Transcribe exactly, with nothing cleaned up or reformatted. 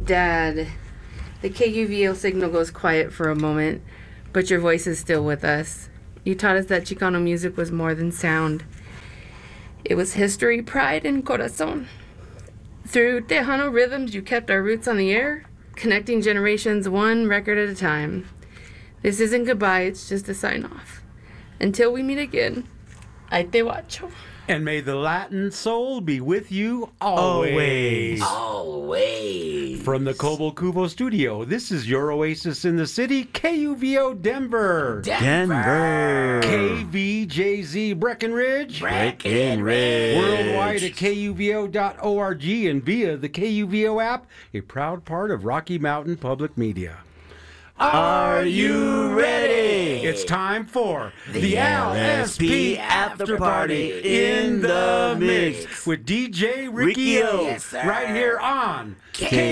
Dad, the K U V O signal goes quiet for a moment, but your voice is still with us. You taught us that Chicano music was more than sound. It was history, pride, and corazón. Through Tejano rhythms, you kept our roots on the air, connecting generations one record at a time. This isn't goodbye, it's just a sign-off. Until we meet again, Ay te guacho. And may the Latin soul be with you always. Always. Always. From the Cobble Cubo studio, this is your oasis in the city, K U V O Denver. Denver. K V J Z Breckenridge. Breckenridge. Worldwide at K U V O dot org and via the K U V O app, a proud part of Rocky Mountain Public Media. Are you ready? It's time for The L S P After Party in the Mix with D J Ricky O, Yes, sir. right here on K